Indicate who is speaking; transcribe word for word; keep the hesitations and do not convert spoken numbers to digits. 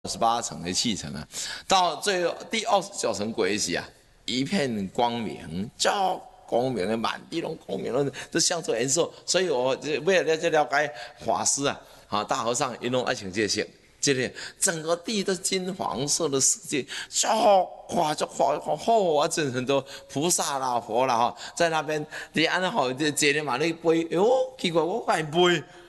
Speaker 1: 十八层的气层啊，到最后第二十九层鬼时啊，一片光明，叫光明的满地拢光明了，都像这颜色。所以我为了了了解法师啊，啊大和尚因拢爱穿这色，这个整个地都金黄色的世界，叫哇就好好啊，真很多菩萨啦佛啦哈，在那边你安好这这里嘛你背，哟奇怪我还背。